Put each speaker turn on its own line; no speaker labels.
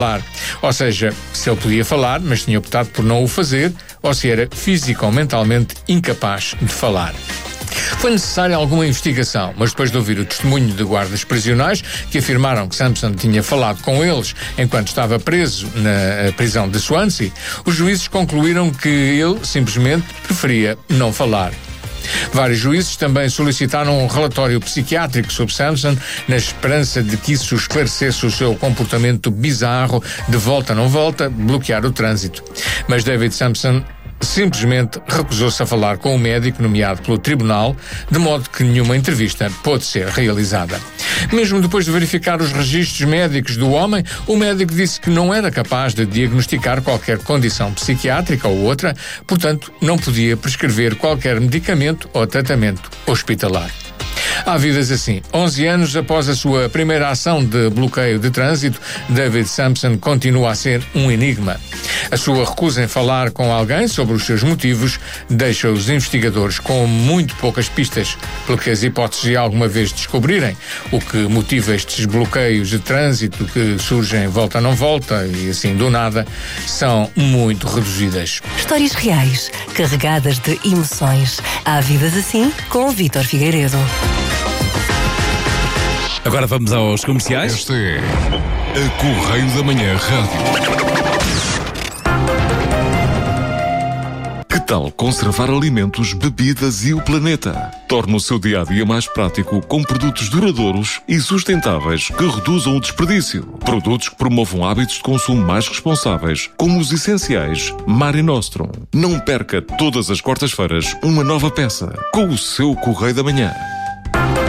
Ou seja, se ele podia falar, mas tinha optado por não o fazer, ou se era físico ou mentalmente incapaz de falar. Foi necessária alguma investigação, mas depois de ouvir o testemunho de guardas prisionais que afirmaram que Sampson tinha falado com eles enquanto estava preso na prisão de Swansea, os juízes concluíram que ele simplesmente preferia não falar. Vários juízes também solicitaram um relatório psiquiátrico sobre Sampson na esperança de que isso esclarecesse o seu comportamento bizarro de volta não volta, bloquear o trânsito. Mas David Sampson simplesmente recusou-se a falar com o médico nomeado pelo tribunal, de modo que nenhuma entrevista pôde ser realizada. Mesmo depois de verificar os registros médicos do homem, o médico disse que não era capaz de diagnosticar qualquer condição psiquiátrica ou outra, portanto, não podia prescrever qualquer medicamento ou tratamento hospitalar. Há vidas assim. 11 anos após a sua primeira ação de bloqueio de trânsito, David Sampson continua a ser um enigma. A sua recusa em falar com alguém sobre os seus motivos deixa os investigadores com muito poucas pistas, pelo que as hipóteses de alguma vez descobrirem o que motiva estes bloqueios de trânsito que surgem volta não volta e assim do nada, são muito reduzidas.
Histórias reais, carregadas de emoções. Há vidas assim com o Vítor Figueiredo.
Agora vamos aos comerciais.
Este é a Correio da Manhã Rádio. Que tal conservar alimentos, bebidas e o planeta? Torne o seu dia-a-dia mais prático com produtos duradouros e sustentáveis que reduzam o desperdício. Produtos que promovam hábitos de consumo mais responsáveis, como os essenciais Mare Nostrum. Não perca todas as quartas-feiras uma nova peça com o seu Correio da Manhã.